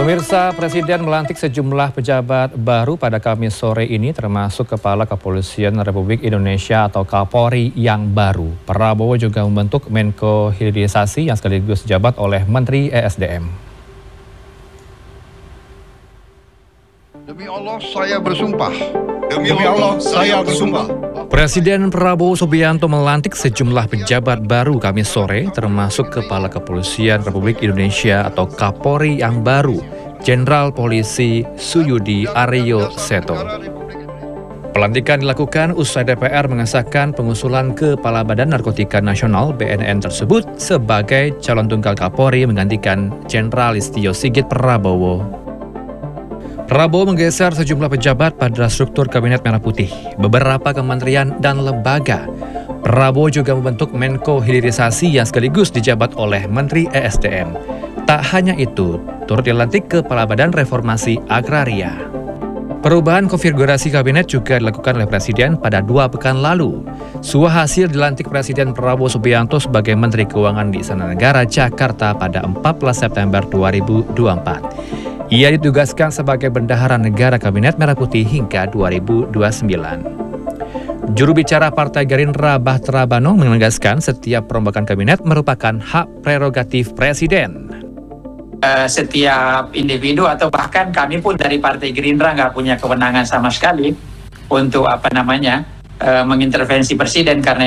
Pemirsa, Presiden melantik sejumlah pejabat baru pada Kamis sore ini, termasuk Kepala Kepolisian Republik Indonesia atau Kapolri yang baru. Prabowo juga membentuk Menko Hilirisasi yang sekaligus dijabat oleh Menteri ESDM. Demi Allah, saya bersumpah. Demi Allah, saya bersumpah. Presiden Prabowo Subianto melantik sejumlah pejabat baru Kamis sore, termasuk Kepala Kepolisian Republik Indonesia atau Kapolri yang baru, Jenderal Polisi Suyudi Aryo Seto. Pelantikan dilakukan usai DPR mengesahkan pengusulan Kepala Badan Narkotika Nasional (BNN) tersebut sebagai calon tunggal Kapolri menggantikan Jenderal Listio Sigit Prabowo. Prabowo menggeser sejumlah pejabat pada struktur Kabinet Merah Putih, beberapa kementerian dan lembaga. Prabowo juga membentuk Menko Hilirisasi yang sekaligus dijabat oleh Menteri ESDM. Tak hanya itu, turut dilantik Kepala Badan Reformasi Agraria. Perubahan konfigurasi kabinet juga dilakukan oleh Presiden pada 2 pekan lalu. Hasil dilantik Presiden Prabowo Subianto sebagai Menteri Keuangan di Istana Negara, Jakarta pada 14 September 2024. Ia ditugaskan sebagai Bendahara Negara Kabinet Merah Putih hingga 2029. Juru bicara Partai Gerindra Bahtera Banong menegaskan setiap perombakan kabinet merupakan hak prerogatif Presiden. Setiap individu atau bahkan kami pun dari Partai Gerindra nggak punya kewenangan sama sekali untuk mengintervensi Presiden, karena